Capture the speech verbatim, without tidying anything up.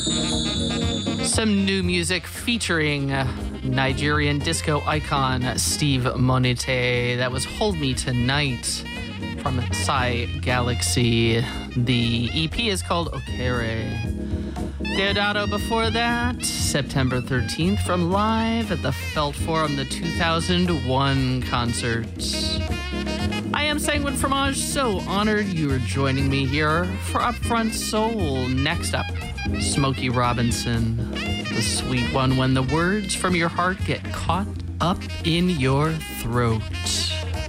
Some new music featuring Nigerian disco icon Steve Monete. That was Hold Me Tonight from Psy Galaxy. The E P is called Okere. Deodato before that, September thirteenth from Live at the Felt Forum, the two thousand one concert. I am Sanguine Fromage, so honored you are joining me here for Upfront Soul. Next up, Smokey Robinson, the sweet one when the words from your heart get caught up in your throat.